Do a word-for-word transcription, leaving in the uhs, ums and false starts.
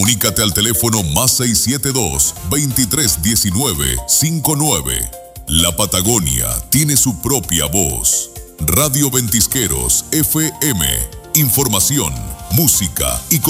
Comunícate al teléfono más seis siete dos, veintitrés diecinueve, cincuenta y nueve. La Patagonia tiene su propia voz. Radio Ventisqueros F M. Información, música y